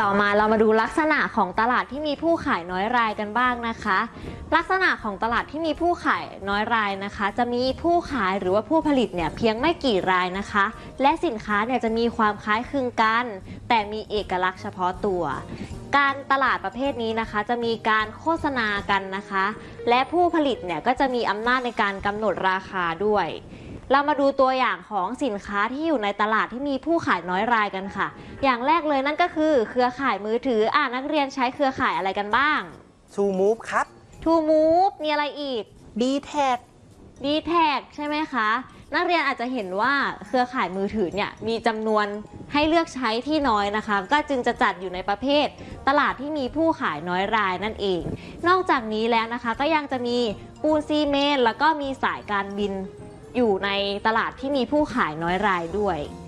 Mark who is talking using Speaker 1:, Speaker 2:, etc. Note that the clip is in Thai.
Speaker 1: ต่อมาเรามาดูลักษณะของตลาดที่มีผู้ขายน้อยรายกันบ้างนะคะลักษณะของตลาดที่มีผู้ขายน้อยรายนะคะจะมีผู้ขายหรือว่าผู้ผลิตเนี่ยเพียงไม่กี่รายนะคะและสินค้าเนี่ยจะมีความคล้ายคลึงกันแต่มีเอกลักษณ์เฉพาะตัวการตลาดประเภทนี้นะคะจะมีการโฆษณากันนะคะและผู้ผลิตเนี่ยก็จะมีอำนาจในการกำหนดราคาด้วยเรามาดูตัวอย่างของสินค้าที่อยู่ในตลาดที่มีผู้ขายน้อยรายกันค่ะอย่างแรกเลยนั่นก็คือเครือข่ายมือถือนักเรียนใช้เครือข่ายอะไรกันบ้าง
Speaker 2: True Move ครับ
Speaker 1: True Move มีอะไรอีก
Speaker 2: D-Tag
Speaker 1: D-Tag ใช่ไหมคะนักเรียนอาจจะเห็นว่าเครือข่ายมือถือเนี่ยมีจำนวนให้เลือกใช้ที่น้อยนะคะก็จึงจะจัดอยู่ในประเภทตลาดที่มีผู้ขายน้อยรายนั่นเองนอกจากนี้แล้วนะคะก็ยังจะมีปูนซีเมนต์แล้วก็มีสายการบินอยู่ในตลาดที่มีผู้ขายน้อยรายด้วย